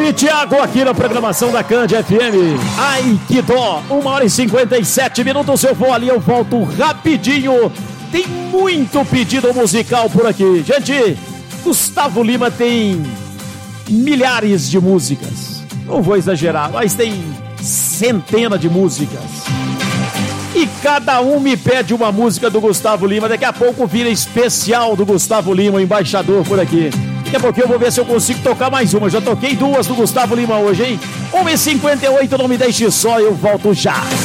e Thiago aqui na programação da Cand FM. Ai, que dó! 1h57. Se eu for ali, eu volto rapidinho. Tem muito pedido musical por aqui. Gente, Gustavo Lima tem milhares de músicas. Não vou exagerar, mas tem centenas de músicas. E cada um me pede uma música do Gustavo Lima. Daqui a pouco vira especial do Gustavo Lima, embaixador por aqui. Daqui a pouquinho eu vou ver se eu consigo tocar mais uma. Já toquei duas do Gustavo Lima hoje, hein? 1h58, não me deixe só, eu volto já.